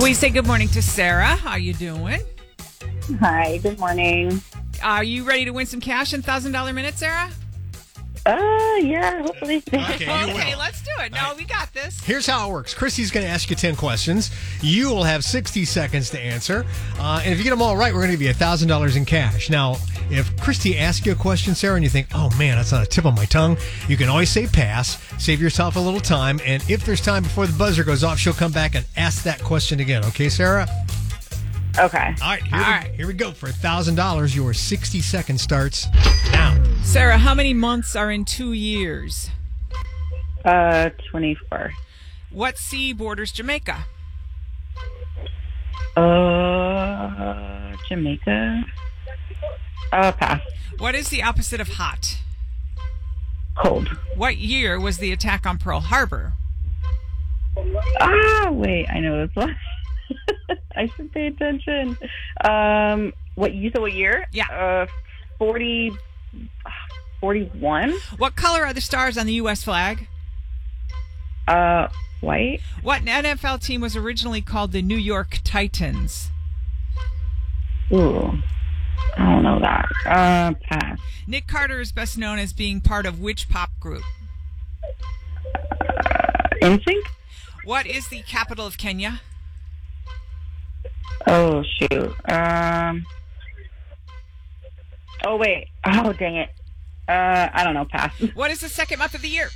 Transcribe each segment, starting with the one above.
We say good morning to Sarah. How you doing? Hi, good morning. Are you ready to win some cash in $1,000 minutes, Sarah? Yeah, hopefully. Okay, you Okay, will. let's do it. No, we got this. Here's how it works. Christy's going to ask you 10 questions. You will have 60 seconds to answer. And if you get them all right, we're going to give you $1,000 in cash. Now, if Christy asks you a question, Sarah, and you think, oh, man, that's on the tip of my tongue, you can always say pass, save yourself a little time. And if there's time before the buzzer goes off, she'll come back and ask that question again. Okay, Sarah? Okay. All right, here we go. For $1,000, your 60 seconds starts now. Sarah, how many months are in 2 years? 24. What sea borders Jamaica? Jamaica. Pass. What is the opposite of hot? Cold. What year was the attack on Pearl Harbor? Wait, I know this one. I should pay attention. What year? Yeah. 41. What color are the stars on the U.S. flag? White. What NFL team was originally called the New York Titans? Ooh, I don't know that. Pass. Nick Carter is best known as being part of which pop group? NSYNC. What is the capital of Kenya? Oh shoot. Oh wait. Oh dang it. I don't know. Pass. What is the second month of the year?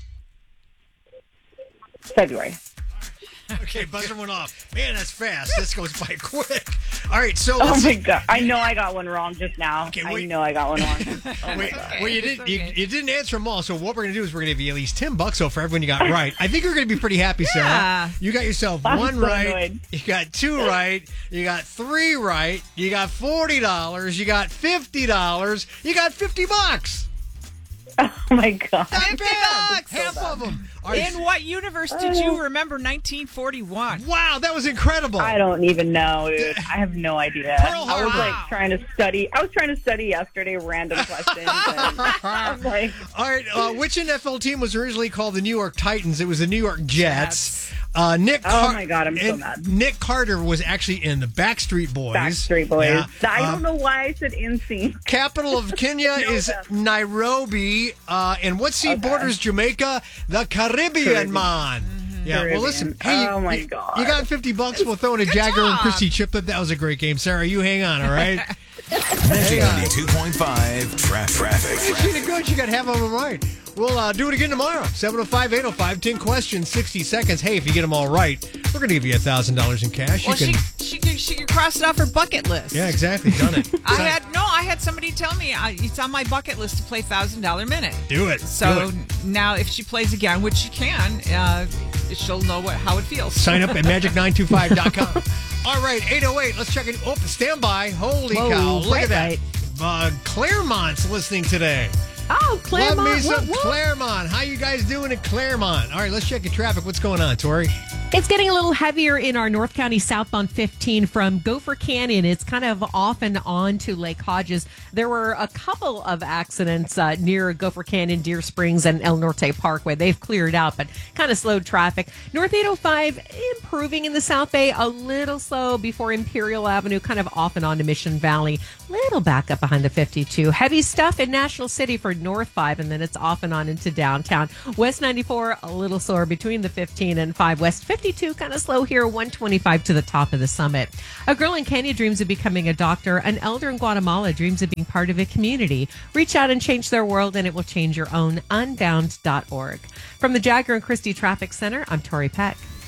February. Okay, buzzer went off. Man, that's fast. This goes by quick. All right, so Oh let's my god! I know I got one wrong just now. Okay, I wait. know I got one wrong. Oh my Wait, god. well, you It's didn't. okay. You didn't answer them all. So what we're going to do is we're going to give you at least $10 so for everyone you got right. I think you're going to be pretty happy, Sarah. Yeah. You got yourself I'm one so right. annoyed. You got two right. You got three right. You got $40. You got $50. You got $50. Oh my god. $50. Half of them. All right. In what universe did you remember 1941? Wow, that was incredible. I don't even know, dude. I have no idea. Pearl I was Harbor. like trying to study. I was trying to study yesterday random questions. And I'm like, All right, which NFL team was originally called the New York Titans? It was the New York Jets. Nick. Oh my God, I'm so mad. Nick Carter was actually in the Backstreet Boys. Backstreet Boys. Yeah. I don't know why I said NSYNC. Capital of Kenya is Nairobi. And what sea borders Jamaica? The Caribbean, man. Yeah, Caribbean. well, listen. Hey, Oh, my you, God. You got $50. We'll throw in a Jagger and job. Christy chiplet. That was a great game. Sarah, you hang on, all right? Z92.5 Traffic. She did good. She got half of them right. We'll do it again tomorrow. 705-805, 10 questions, 60 seconds. Hey, if you get them all right, we're going to give you $1,000 in cash. Well, you can, she can cross it off her bucket list. yeah, exactly. Done it. I had somebody tell me it's on my bucket list to play $1,000 minute. Do it. So Do it. now, if she plays again, which she can, she'll know how it feels. Sign up at magic925.com. All right, 808. Let's check it. Oh, stand by. Holy Whoa, cow. Look at right. that. Claremont's listening today. Oh, Claremont. Love me some what? Claremont. How you guys doing in Claremont? All right, let's check your traffic. What's going on, Tori? It's getting a little heavier in our North County southbound 15 from Gopher Canyon. It's kind of off and on to Lake Hodges. There were a couple of accidents near Gopher Canyon, Deer Springs, and El Norte Parkway. They've cleared out, but kind of slowed traffic. North 805 improving in the South Bay, a little slow before Imperial Avenue, kind of off and on to Mission Valley. Little back up behind the 52. Heavy stuff in National City for North 5, and then it's off and on into downtown. West 94, a little slower between the 15 and 5 West 52, kind of slow here, 125 to the top of the summit. A girl in Kenya dreams of becoming a doctor. An elder in Guatemala dreams of being part of a community. Reach out and change their world, and it will change your own. Unbound.org. From the Jagger and Christie Traffic Center, I'm Tori Peck.